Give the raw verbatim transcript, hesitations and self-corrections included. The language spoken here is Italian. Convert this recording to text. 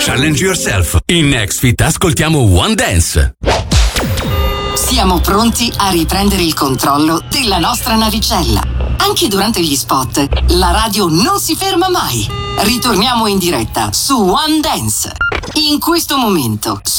Challenge yourself. In Next Fit ascoltiamo One Dance. Siamo pronti a riprendere il controllo della nostra navicella. Anche durante gli spot, la radio non si ferma mai. Ritorniamo in diretta su One Dance. In questo momento,